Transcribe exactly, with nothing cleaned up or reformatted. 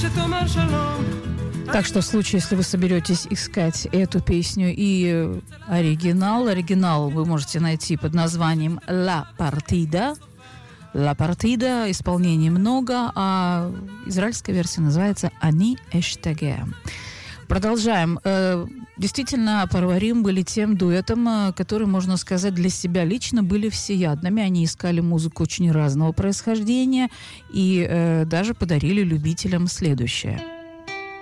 Так что в случае, если вы соберетесь искать эту песню и оригинал, оригинал вы можете найти под названием «La Partida». «La Partida», исполнений много, а израильская версия называется «Ani Эштеге». Продолжаем. Действительно, Парварим были тем дуэтом, который, можно сказать, для себя лично были всеядными. Они искали музыку очень разного происхождения и даже подарили любителям следующее.